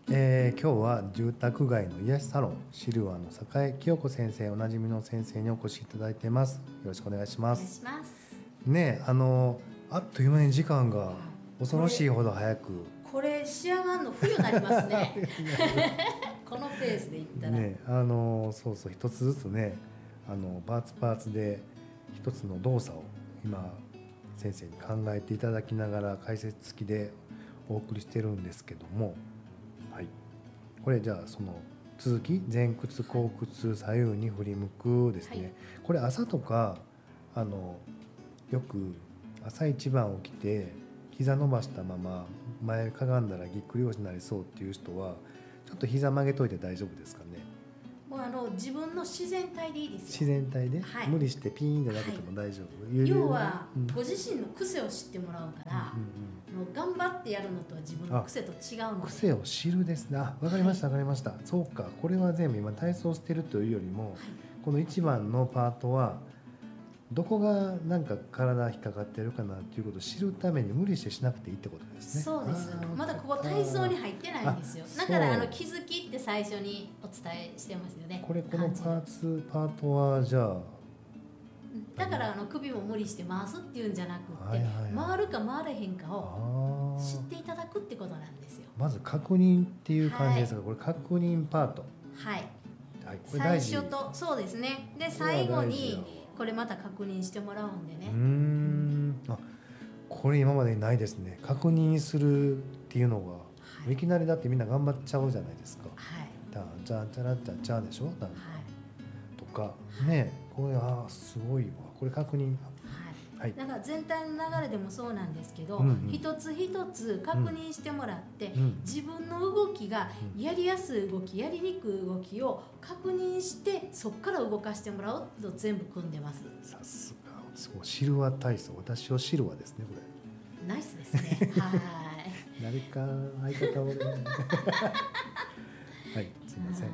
今日は住宅街の癒しサロンシルワの栄清子先生、おなじみの先生にお越しいただいてます。よろしくお願いします。 お願いします。 ね、あっという間に時間が恐ろしいほど早く、 これ仕上がるの冬になりますねこのペースでいったらね、そうそう、一つずつね、パーツで一つの動作を今先生に考えていただきながら解説付きでお送りしてるんですけども、はい、これじゃあその続き、前屈後屈左右に振り向くですね、はい、これ朝とかよく朝一番起きて膝伸ばしたまま前かがんだらぎっくり腰になりそうっていう人はちょっと膝曲げといて大丈夫ですかね。 もう自分の自然体でいいですよ。 自然体で、はい、無理してピーンでなくても大丈夫、はい、 要は、ご自身の癖を知ってもらうから、もう頑張ってやるのとは自分の癖と違うので、 癖を知るですね。わかりました、わかりました。そうか、これは全部今体操してるというよりも、はい、この一番のパートはどこがなんか体引っかかってるかなっていうことを知るために無理してしなくていいってことですね。 そうです。まだここ体操に入ってないんですよ。だから気づきって最初にお伝えしてますよね。 このパートはじゃあだから首も無理して回すっていうんじゃなくって、回るか回れへんかを知っていただくってことなんですよ。 まず確認っていう感じですが、はい、これ確認パート、 はい、 はい、これ大事。 最初とそうですね。で最後にこれまた確認してもらうんでね。 これ今までにないですね。確認するっていうのが、はい、いきなりだってみんな頑張っちゃうじゃないですか。はい。じゃんちゃらちゃちゃでしょ。はい。とかね、これすごいわ。これ確認。 はい。だから全体の流れでもそうなんですけど、一つ一つ確認してもらって、自分の動きがやりやすい動き、やりにくい動きを確認してそこから動かしてもらうと全部組んでます。 さすが。そう、シルワ体操、私をシルワですねこれ。 ナイスですね。はい。 誰か相方をね。はい、すみません。はい。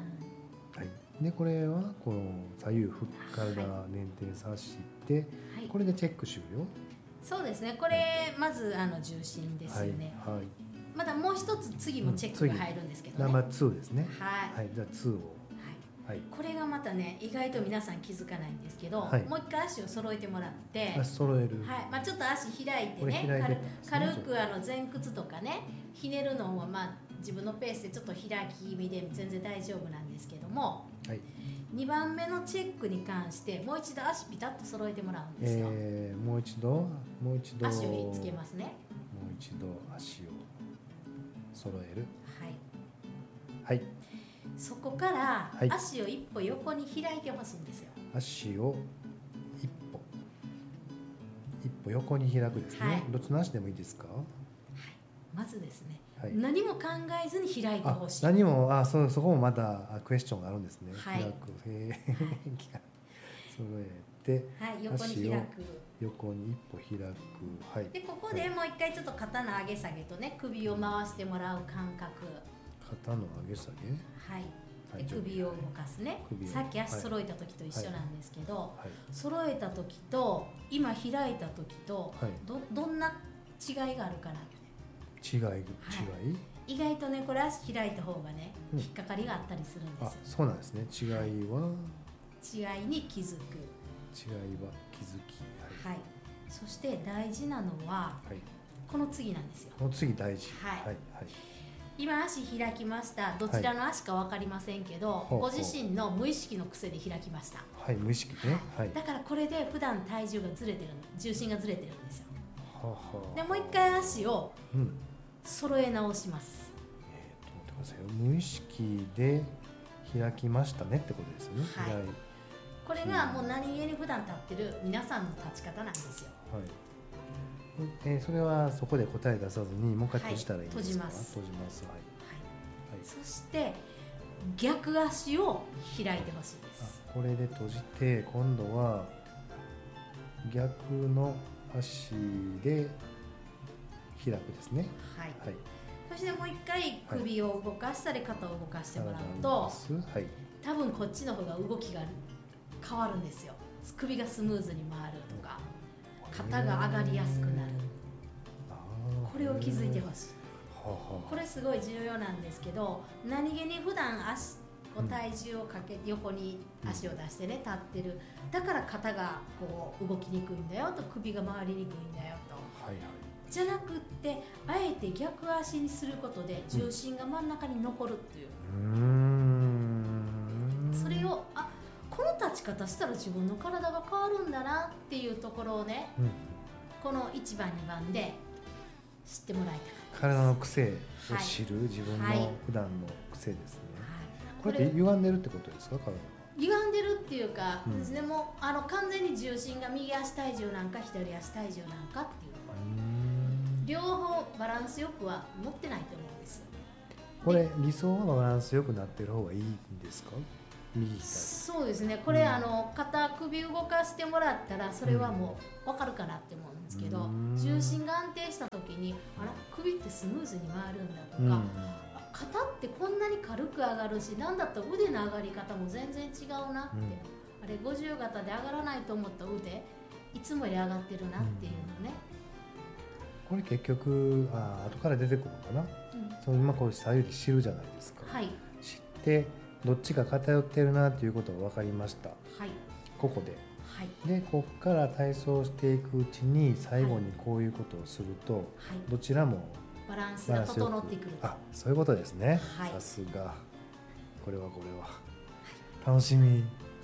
でこれはこの左右フックから捻転さして、はい、これでチェック終了。 そうですね。これまず重心ですよね。はい。はい、まだもう一つ次もチェックが入るんですけどね。 ナンバー2ですね。 はい。 はい。じゃあ2を。 はい、これがまたね意外と皆さん気づかないんですけど、はい、もう一回足を揃えてもらって、 足揃える、 はい、ちょっと足開いてね、軽く前屈とかねひねるのは自分のペースでちょっと開き気味で全然大丈夫なんですけども、はい、2番目のチェックに関してもう一度足ピタッと揃えてもらうんですよ。 もう一度足をつけますね。 もう一度足を揃える。はい、はい、 そこから足を一歩横に開いてほしいんですよ。 足を一歩横に開くですね。はい、どっちの足でもいいですか。はい、 まずですね、はい、何も考えずに開いてほしい。 何もそこもまたクエスチョンがあるんですね。はい、開く、揃えて、はい、横に開く、横に一歩開く、はい、 でここでもう一回ちょっと肩の上げ下げとね首を回してもらう感覚。 肩の上げ下げ、 はい、で首を動かすね。さっき足揃えた時と一緒なんですけど、はい、揃えた時と今開いた時と、はい、どんな違いがあるかなって。 違い、 意外とねこれ足開いた方がね、引っかかりがあったりするんですよ。 そうなんですね。違いに気づく。 違いは気づき、 はい、そして大事なのは、はい、この次なんですよ。 この次大事。 はい、はいはい、今足開きました。どちらの足か分かりませんけど、はい、ご自身の無意識の癖で開きました。 はい、無意識ね、はい、 だからこれで普段体重がずれてる、重心がずれてるんですよ。でもう一回足を揃え直します。 待ってください。無意識で開きましたねってことですね。はい、 これがもう何気に普段立ってる皆さんの立ち方なんですよ。 はい、それはそこで答え出さずにもう一回閉じたらいいんですか。 はい、閉じます。 はい、 はい、そして逆足を開いてほしいです。 これで閉じて今度は逆の足で開くですね。 はい、はい、そしてもう一回首を動かしたり肩を動かしてもらうと、はい、多分こっちの方が動きが変わるんですよ。首がスムーズに回るとか肩が上がりやすくなる。これを気づいてほしい。 これすごい重要なんですけど、何気に普段こう体重をかけて横に足を出してね立ってる、だから肩がこう動きにくいんだよと、首が回りにくいんだよと、じゃなくってあえて逆足にすることで重心が真ん中に残るっていう、それをこの立ち方したら自分の体が変わるんだなっていうところをね、この1番2番で知ってもらいたい。体の癖を知る、自分の普段の癖ですね。これって歪んでるってことですか？体が歪んでるっていうかですね、もう完全に重心が右足体重なんか左足体重なんかっていうところ、両方バランスよくは持ってないと思うんですよ。 これ理想はバランスよくなってる方がいいんですか？ そうですね、これ、肩首動かしてもらったらそれはもう分かるかなって思うんですけど、重心が安定した時に首ってスムーズに回るんだとか、肩ってこんなに軽く上がるし、なんだったら腕の上がり方も全然違うなって、あれ50型で上がらないと思った腕いつもより上がってるなっていうのね、 これ結局後から出てくるのかな、その今こう左右で知るじゃないですか、知ってどっちが偏ってるなっていうことが分かりました、ここで、でここから体操していくうちに最後にこういうことをすると、どちらもバランスが整ってくる。 そういうことですね、さすがこれは楽しみ、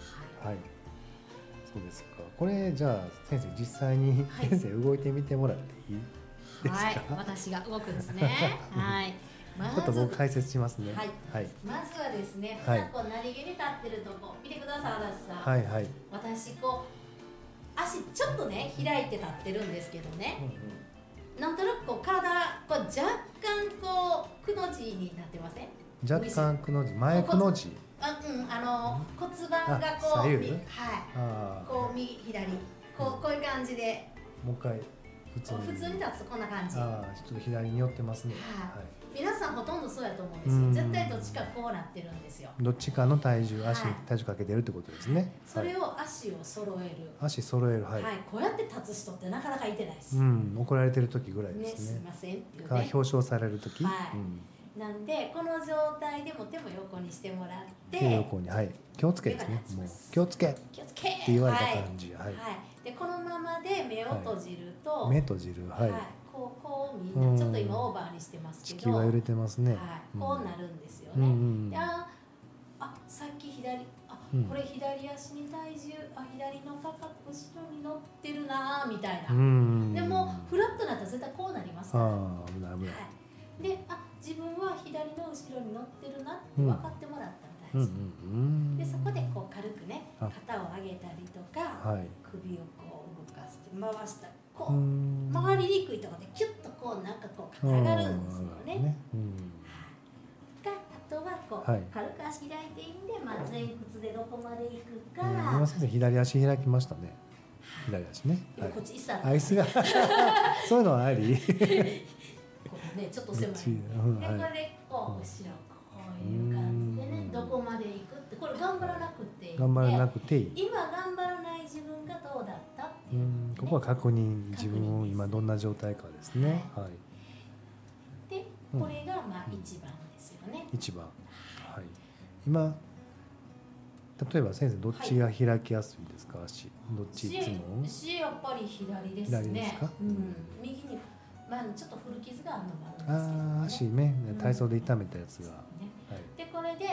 そうですか。これじゃあ先生実際に先生動いてみてもらっていいですか？ 私が動くんですね。 ちょっと僕解説しますね。 まずはですね、普段こう何気に立ってるとこ見てください、足立さん。私こう足ちょっとね開いて立ってるんですけどね、なんとなくこう体こう若干こうくの字になってません？ 若干くの字、前くの字。 骨盤がこう左右、 こう右左こういう感じで。 もう一回普通に立つとこんな感じ。 ちょっと左に寄ってますね。 皆さんほとんどそうやと思うんですよ。絶対どっちかこうなってるんですよ。 どっちかの体重、足に体重かけてるってことですね。 それを足を揃える。 足揃える、 こうやって立つ人ってなかなかいてないです。 怒られてる時ぐらいですね。 すいませんっていうね。 表彰される時。 なんでこの状態でも手も横にしてもらって。 手横に、気をつけですね。もう気をつけ。 気をつけ。って言われた感じ。 でこのままで目を閉じると。 目閉じる、 こうみんなちょっと今オーバーにしてますけど、 地球が揺れてますね。 こうなるんですよね。でさっき左これ左足に体重左のかかと後ろに乗ってるなみたいな。でもフラットなったら絶対こうなりますから。 危ない危ない。 で自分は左の後ろに乗ってるなって分かってもらったら大事。でそこでこう軽くね肩を上げたりとか、首をこう動かして回したり。こう回りにくいところでキュッとこうなんかこう肩上がるんですよね。あとはこう軽く足開いていいんで、前屈でどこまで行くか。 今先生左足開きましたね。左足ね。 こっち椅子がそういうのはあり。 ここねちょっと狭い。でこれでこう後ろこういう感じでねどこまで行くってこれ頑張らなくていい。 頑張らなくていい。 今頑張らない自分がどうだったっていう。 ここは確認、自分今どんな状態かですね。 で、これがまあ一番ですよね。 一番。今例えば先生どっちが開きやすいですか？足どっちいつも？ やっぱり左ですね。 左ですか？ 右にちょっと古傷があるのもあるんですけど足ね、体操で痛めたやつが。 でこれで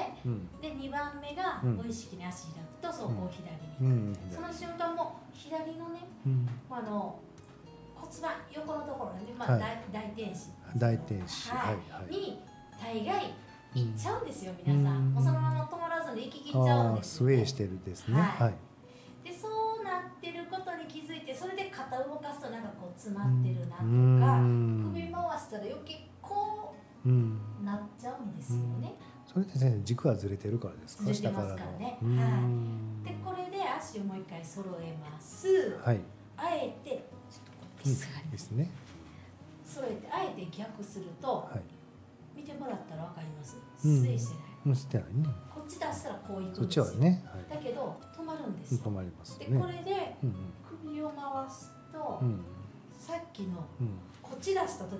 2番目が無意識に足開くとそこを左に。その瞬間も左のね骨盤横のところに大天使に大概行っちゃうんですよ皆さん。もうそのまま止まらずに行き切っちゃうんですスウェーしてるですね。 でそうなってることに気づいて、それで肩を動かすとなんかこう詰まってるなとか、首回したら余計こうなっちゃうんですよね。 それって先生軸はずれてるからですか？ ずれてますからね。でこれで足をもう一回揃えます。あえてちょっとこっち下がりますね。揃えてあえて逆すると、見てもらったらわかります。スイしてない。 してないね。 こっち出したらこういくんですよ。 そっちはね。 だけど止まるんですよ。 止まりますね。 でこれで首を回すと、さっきのこっち出した時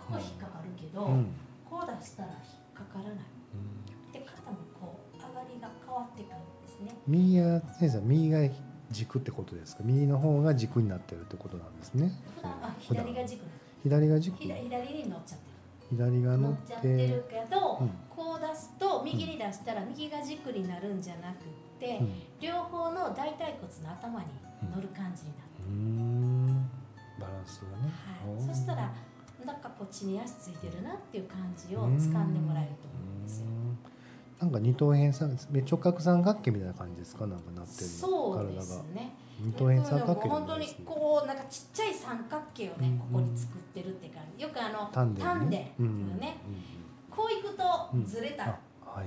こ引っかかるけど、こう出したら引っかからない、で肩もこう上がりが変わってくるんですね。 右が先生、右が軸ってことですか？右の方が軸になってるってことなんですね。 左が軸。 左が軸。 左に乗っちゃってる。 左が乗っちゃってるけど、こう出すと右に出したら右が軸になるんじゃなくて、両方の大腿骨の頭に乗る感じになる。 バランスがね。 はい。そしたらなんかこっちに足ついてるなっていう感じを掴んでもらえると思うんですよ。 なんか二等辺三直角三角形みたいな感じですか？なんかなってるの。 そうですね。 二等辺三角形、 本当にこうなんかちっちゃい三角形をね、ここに作ってるって感じ。よく丹田ね、こういくとずれた、はい。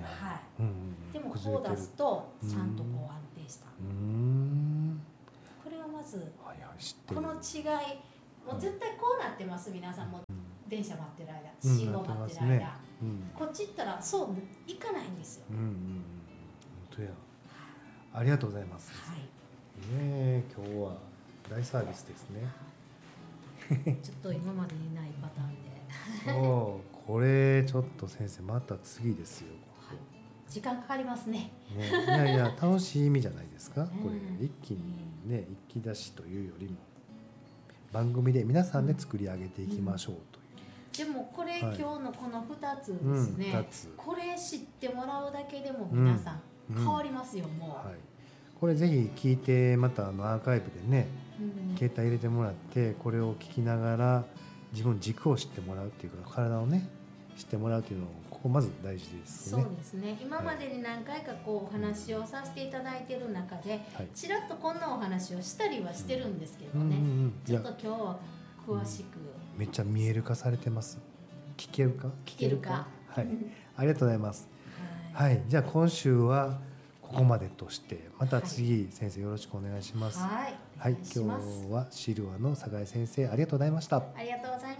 でもこう出すとちゃんとこう安定した。これはまずこの違い、もう絶対こうなってます。皆さんも電車待ってる間、信号待ってる間、こっち行ったらそういかないんですよ。 本当や。ありがとうございます。はい。今日は大サービスですね。 ちょっと今までにないパターンで。 そう、これちょっと先生また次ですよ。 はい、時間かかりますね。 いや楽しい意味じゃないですか。これ一気にね、一気出しというよりも番組で皆さんで作り上げていきましょうという。 でもこれ、今日のこの2つですね。これ知ってもらうだけでも皆さん変わりますよ、もう。はい。 これぜひ聞いて、またアーカイブでね、携帯入れてもらってこれを聞きながら自分の軸を知ってもらうっていうか、体をね知ってもらうっていうのをここまず大事ですね。 そうですね。今までに何回かこうお話をさせていただいている中で、ちらっとこんなお話をしたりはしてるんですけどね、ちょっと今日は詳しく、 めっちゃ見える化されてます。聞けるかはい。ありがとうございます。はい、じゃあ今週はここまでとして、また次、先生よろしくお願いします。はい、今日はシルワの酒井先生、ありがとうございました。 ありがとうございました。